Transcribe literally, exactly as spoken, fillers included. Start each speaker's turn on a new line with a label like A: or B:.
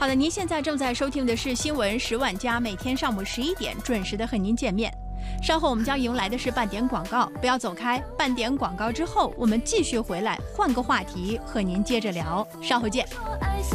A: 好的，您现在正在收听的是新闻十万加，每天上午十一点准时的和您见面。稍后我们将迎来的是半点广告，不要走开。半点广告之后，我们继续回来，换个话题和您接着聊。稍后见。